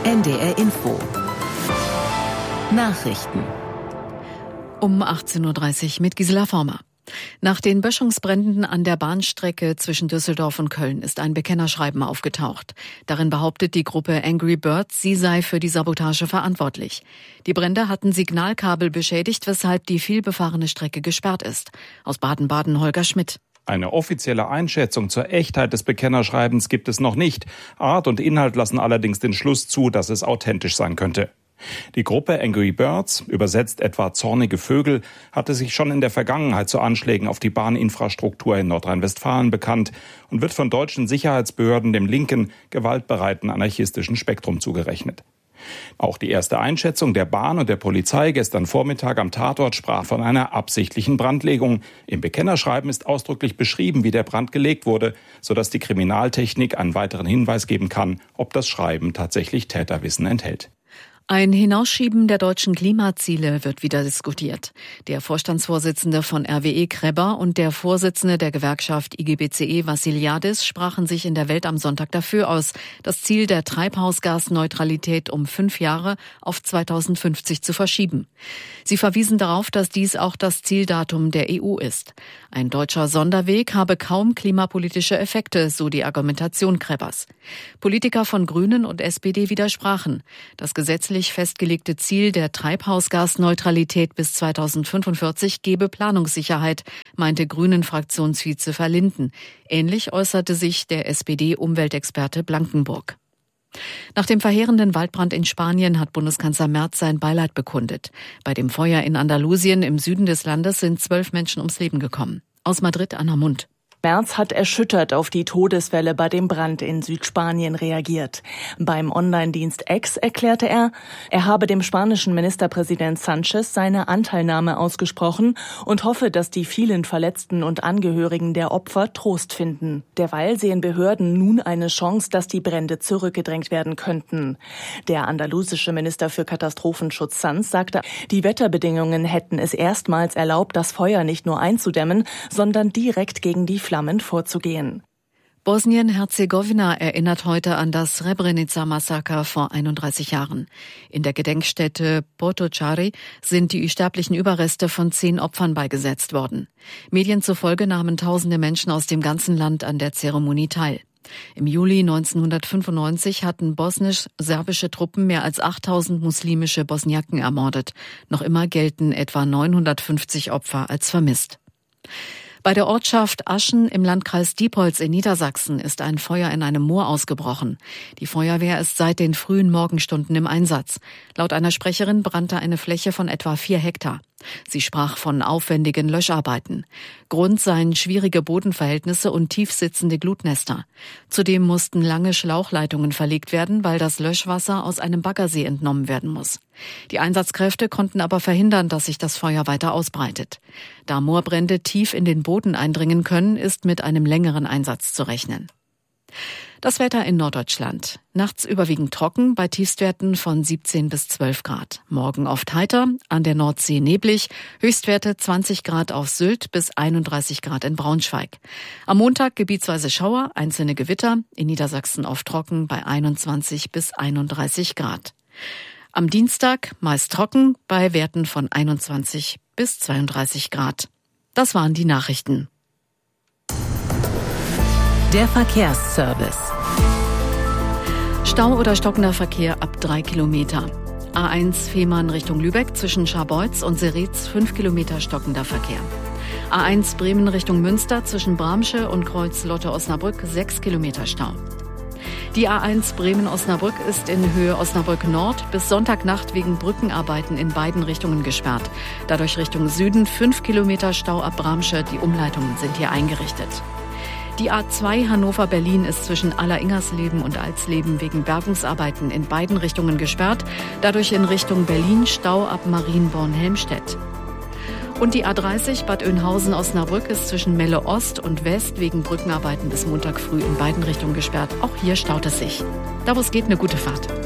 NDR Info. Nachrichten. Um 18.30 Uhr mit Gisela Former. Nach den Böschungsbränden an der Bahnstrecke zwischen Düsseldorf und Köln ist ein Bekennerschreiben aufgetaucht. Darin behauptet die Gruppe Angry Birds, sie sei für die Sabotage verantwortlich. Die Brände hatten Signalkabel beschädigt, weshalb die vielbefahrene Strecke gesperrt ist. Aus Baden-Baden Holger Schmidt. Eine offizielle Einschätzung zur Echtheit des Bekennerschreibens gibt es noch nicht. Art und Inhalt lassen allerdings den Schluss zu, dass es authentisch sein könnte. Die Gruppe Angry Birds, übersetzt etwa zornige Vögel, hatte sich schon in der Vergangenheit zu Anschlägen auf die Bahninfrastruktur in Nordrhein-Westfalen bekannt und wird von deutschen Sicherheitsbehörden dem linken, gewaltbereiten anarchistischen Spektrum zugerechnet. Auch die erste Einschätzung der Bahn und der Polizei gestern Vormittag am Tatort sprach von einer absichtlichen Brandlegung. Im Bekennerschreiben ist ausdrücklich beschrieben, wie der Brand gelegt wurde, sodass die Kriminaltechnik einen weiteren Hinweis geben kann, ob das Schreiben tatsächlich Täterwissen enthält. Ein Hinausschieben der deutschen Klimaziele wird wieder diskutiert. Der Vorstandsvorsitzende von RWE Kreber und der Vorsitzende der Gewerkschaft IGBCE Vassiliadis sprachen sich in der Welt am Sonntag dafür aus, das Ziel der Treibhausgasneutralität um 5 Jahre auf 2050 zu verschieben. Sie verwiesen darauf, dass dies auch das Zieldatum der EU ist. Ein deutscher Sonderweg habe kaum klimapolitische Effekte, so die Argumentation Krebers. Politiker von Grünen und SPD widersprachen. Das gesetzlich festgelegte Ziel der Treibhausgasneutralität bis 2045 gebe Planungssicherheit, meinte Grünen-Fraktionsvize Verlinden. Ähnlich äußerte sich der SPD-Umweltexperte Blankenburg. Nach dem verheerenden Waldbrand in Spanien hat Bundeskanzler Merz sein Beileid bekundet. Bei dem Feuer in Andalusien im Süden des Landes sind 12 Menschen ums Leben gekommen. Aus Madrid Anna Mund. Merz hat erschüttert auf die Todeswelle bei dem Brand in Südspanien reagiert. Beim Online-Dienst X erklärte er habe dem spanischen Ministerpräsident Sanchez seine Anteilnahme ausgesprochen und hoffe, dass die vielen Verletzten und Angehörigen der Opfer Trost finden. Derweil sehen Behörden nun eine Chance, dass die Brände zurückgedrängt werden könnten. Der andalusische Minister für Katastrophenschutz Sanz sagte, die Wetterbedingungen hätten es erstmals erlaubt, das Feuer nicht nur einzudämmen, sondern direkt gegen die Flammen vorzugehen. Bosnien-Herzegowina erinnert heute an das Srebrenica-Massaker vor 31 Jahren. In der Gedenkstätte Potocari sind die sterblichen Überreste von 10 Opfern beigesetzt worden. Medien zufolge nahmen tausende Menschen aus dem ganzen Land an der Zeremonie teil. Im Juli 1995 hatten bosnisch-serbische Truppen mehr als 8000 muslimische Bosniaken ermordet. Noch immer gelten etwa 950 Opfer als vermisst. Bei der Ortschaft Aschen im Landkreis Diepholz in Niedersachsen ist ein Feuer in einem Moor ausgebrochen. Die Feuerwehr ist seit den frühen Morgenstunden im Einsatz. Laut einer Sprecherin brannte eine Fläche von etwa 4 Hektar. Sie sprach von aufwendigen Löscharbeiten. Grund seien schwierige Bodenverhältnisse und tiefsitzende Glutnester. Zudem mussten lange Schlauchleitungen verlegt werden, weil das Löschwasser aus einem Baggersee entnommen werden muss. Die Einsatzkräfte konnten aber verhindern, dass sich das Feuer weiter ausbreitet. Da Moorbrände tief in den Boden eindringen können, ist mit einem längeren Einsatz zu rechnen. Das Wetter in Norddeutschland. Nachts überwiegend trocken, bei Tiefstwerten von 17 bis 12 Grad. Morgen oft heiter, an der Nordsee neblig, Höchstwerte 20 Grad auf Sylt bis 31 Grad in Braunschweig. Am Montag gebietsweise Schauer, einzelne Gewitter, in Niedersachsen oft trocken bei 21 bis 31 Grad. Am Dienstag meist trocken, bei Werten von 21 bis 32 Grad. Das waren die Nachrichten. Der Verkehrsservice. Stau oder stockender Verkehr ab 3 Kilometer. A1 Fehmarn Richtung Lübeck zwischen Scharbeutz und Seretz 5 Kilometer stockender Verkehr. A1 Bremen Richtung Münster zwischen Bramsche und Kreuz Lotte-Osnabrück 6 Kilometer Stau. Die A1 Bremen-Osnabrück ist in Höhe Osnabrück Nord bis Sonntagnacht wegen Brückenarbeiten in beiden Richtungen gesperrt. Dadurch Richtung Süden 5 Kilometer Stau ab Bramsche. Die Umleitungen sind hier eingerichtet. Die A2 Hannover-Berlin ist zwischen Aller-Ingersleben und Alsleben wegen Bergungsarbeiten in beiden Richtungen gesperrt. Dadurch in Richtung Berlin Stau ab Marienborn-Helmstedt. Und die A30 Bad Oeynhausen-Osnabrück ist zwischen Melle Ost und West wegen Brückenarbeiten bis Montag früh in beiden Richtungen gesperrt. Auch hier staut es sich. Da wo es geht, eine gute Fahrt.